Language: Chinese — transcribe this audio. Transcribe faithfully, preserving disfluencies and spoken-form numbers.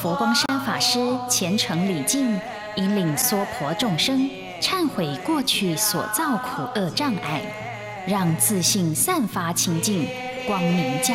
佛光山法师虔诚礼敬，引领娑婆众生忏悔过去所造苦恶障碍，让自信散发清净，光明加